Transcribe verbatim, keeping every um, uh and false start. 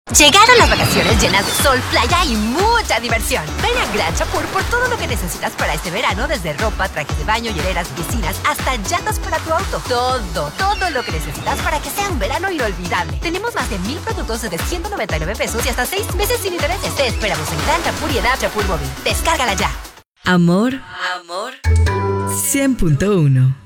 Llegaron las vacaciones llenas de sol, playa y mucha diversión. Ven a Gran Chapur por todo lo que necesitas para este verano, desde ropa, trajes de baño, hieleras, piscinas, hasta llantas para tu auto. Todo, todo lo que necesitas para que sea un verano inolvidable. Tenemos más de mil productos desde ciento noventa y nueve pesos y hasta seis meses sin intereses. Te esperamos en Gran Chapur y en App Chapur Móvil. Descárgala ya. Amor, amor, cien punto uno.